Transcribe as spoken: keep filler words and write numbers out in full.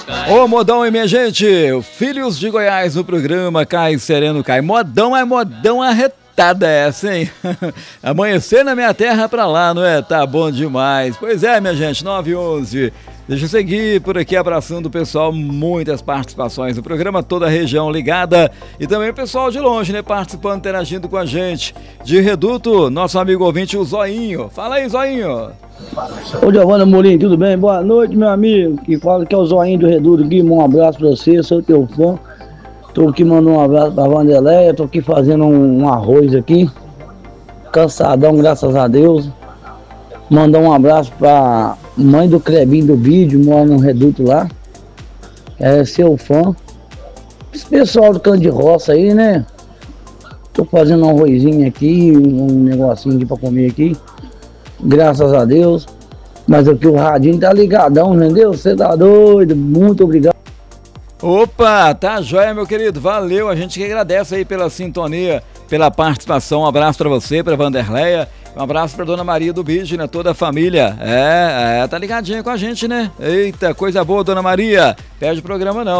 Ô modão e minha gente, Filhos de Goiás no programa Cai Sereno Cai. Modão é modão arretada essa, hein? Amanhecer na minha terra pra lá, não é? Tá bom demais. Pois é, minha gente, nove e onze. Deixa eu seguir por aqui abraçando o pessoal, muitas participações no programa, toda a região ligada e também o pessoal de longe, né, participando, interagindo com a gente. De Reduto, nosso amigo ouvinte, o Zoinho. Fala aí, Zoinho. Ô Giovana Morim, tudo bem? Boa noite, meu amigo, que fala que é o Zoinho do Reduto aqui, um abraço pra você, sou teu fã. Tô aqui mandando um abraço pra Vanderleia, tô aqui fazendo um, um arroz aqui, cansadão, graças a Deus. Mandar um abraço pra mãe do Crebinho do vídeo, mora no Reduto lá, é seu fã. Esse pessoal do canto de roça aí, né? Tô fazendo um arrozinho aqui, um negocinho aqui pra comer aqui, graças a Deus. Mas aqui o radinho tá ligadão, entendeu? Você tá doido, muito obrigado. Opa, tá joia, meu querido, valeu, a gente que agradece aí pela sintonia, pela participação, um abraço pra você, pra Vanderleia, um abraço pra Dona Maria do Bicho, né, toda a família, é, é, tá ligadinha com a gente, né, eita, coisa boa, Dona Maria, perde o programa não.